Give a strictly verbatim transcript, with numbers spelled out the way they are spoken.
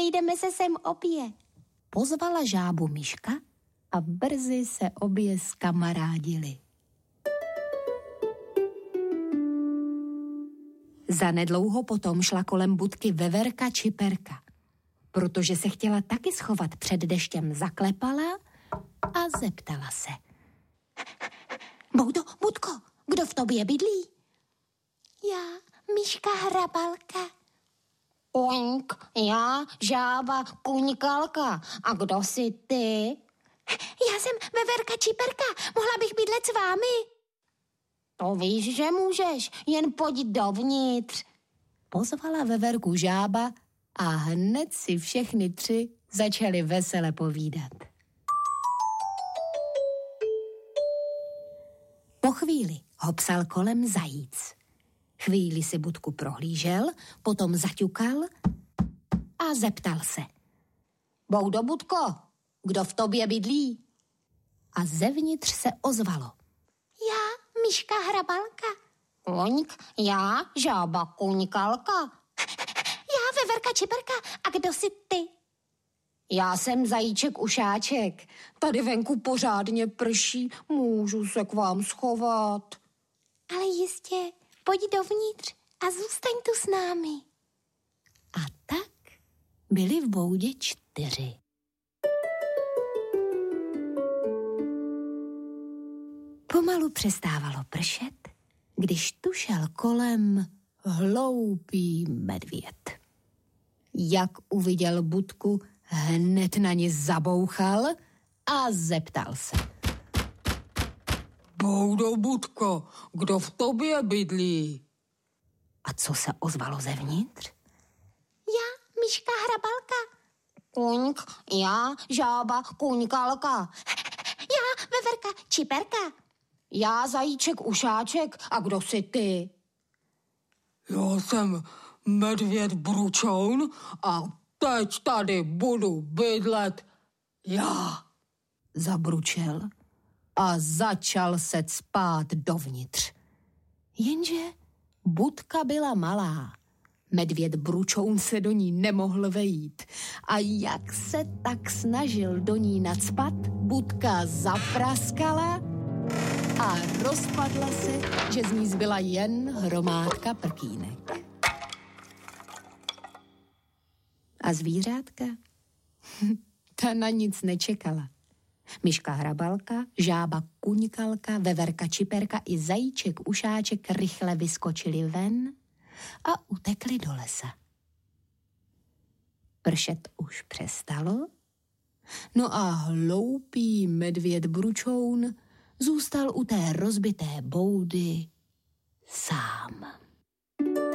Sejdeme se sem obě. Pozvala žábu Myška a brzy se obě zkamarádili. Zanedlouho potom šla kolem budky veverka Čiperka. Protože se chtěla taky schovat před deštěm, zaklepala a zeptala se. Boudo, Budko, kdo v tobě bydlí? Já, Myška Hrabalka. Oink, já, žába Kuňkalka. A kdo jsi ty? Já jsem veverka Čiperka, mohla bych bydlet s vámi. To víš, že můžeš, jen pojď dovnitř. Pozvala veverku žába a hned si všechny tři začali vesele povídat. Po chvíli ho psal kolem zajíc. Chvíli si budku prohlížel, potom zaťukal a zeptal se. Boudo, Budko, kdo v tobě bydlí? A zevnitř se ozvalo. Já, Myška Hrabalka. Oňk, já, žába Kuňkalka. Já, veverka Čiperka. A kdo jsi ty? Já jsem zajíček Ušáček. Tady venku pořádně prší, můžu se k vám schovat. Ale jistě, pojď dovnitř a zůstaň tu s námi. A tak byli v boudě čtyři. Pomalu přestávalo pršet, když tu šel kolem hloupý medvěd. Jak uviděl budku, hned na ní zabouchal a zeptal se. Boudo, Budko, kdo v tobě bydlí? A co se ozvalo zevnitř? Já, Myška Hrabalka. Kuňk, já, žába Kuňkalka. Já, veverka Čiperka. Já, zajíček Ušáček. A kdo jsi ty? Já jsem medvěd Bručoun a teď tady budu bydlet já. Zabručel a začal se cpát dovnitř. Jenže budka byla malá. Medvěd Bručoun se do ní nemohl vejít. A jak se tak snažil do ní nacpat, budka zapraskala a rozpadla se, že z ní zbyla jen hromádka prkínek. A zvířátka? Ta na nic nečekala. Myška Hrabalka, žába Kuňkalka, veverka Čiperka i zajíček Ušáček rychle vyskočili ven a utekli do lesa. Pršet už přestalo, no a hloupý medvěd Bručoun zůstal u té rozbité boudy sám.